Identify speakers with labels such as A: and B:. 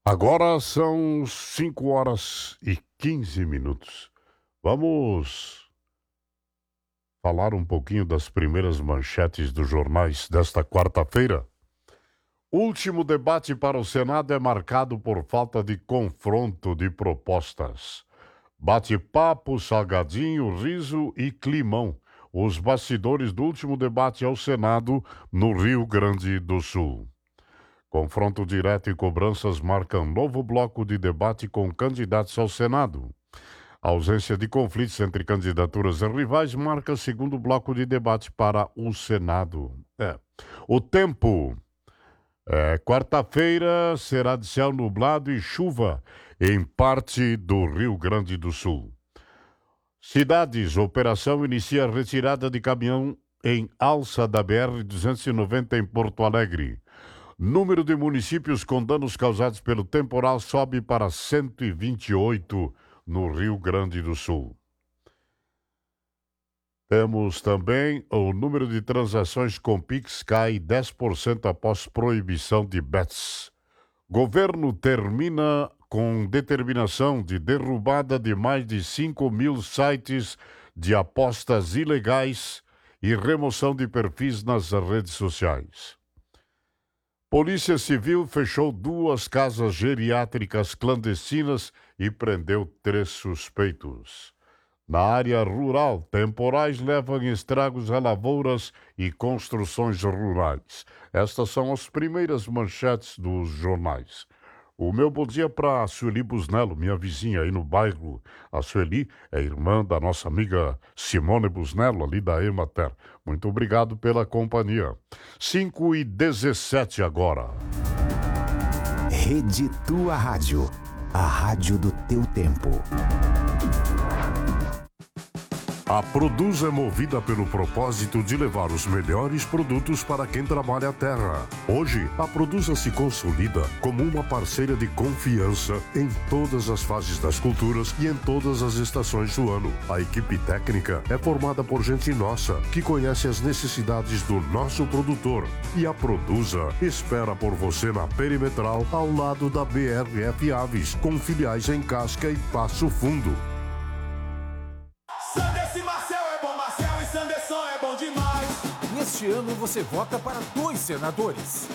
A: Agora são 5h15. Vamos falar um pouquinho das primeiras manchetes dos jornais desta quarta-feira. Último debate para o Senado é marcado por falta de confronto de propostas. Bate-papo, salgadinho, riso e climão. Os bastidores do último debate ao Senado no Rio Grande do Sul. Confronto direto e cobranças marcam novo bloco de debate com candidatos ao Senado. A ausência de conflitos entre candidaturas rivais marca segundo bloco de debate para o Senado. O tempo. Quarta-feira será de céu nublado e chuva em parte do Rio Grande do Sul. Cidades. Operação inicia a retirada de caminhão em alça da BR-290 em Porto Alegre. Número de municípios com danos causados pelo temporal sobe para 128 no Rio Grande do Sul. Temos também o número de transações com Pix cai 10% após proibição de bets. Governo termina com determinação de derrubada de mais de 5.000 sites de apostas ilegais e remoção de perfis nas redes sociais. Polícia Civil fechou 2 casas geriátricas clandestinas e prendeu 3 suspeitos. Na área rural, temporais levam estragos a lavouras e construções rurais. Estas são as primeiras manchetes dos jornais. O meu bom dia para a Sueli Busnello, minha vizinha aí no bairro. A Sueli é irmã da nossa amiga Simone Busnello, ali da Emater. Muito obrigado pela companhia. 5h17 agora.
B: Rede Tua Rádio, a rádio do teu tempo.
A: A Produz é movida pelo propósito de levar os melhores produtos para quem trabalha a terra. Hoje, a Produza se consolida como uma parceira de confiança em todas as fases das culturas e em todas as estações do ano. A equipe técnica é formada por gente nossa, que conhece as necessidades do nosso produtor. E a Produza espera por você na Perimetral, ao lado da BRF Aves, com filiais em Casca e Passo Fundo.
C: Neste ano você vota para 2 senadores.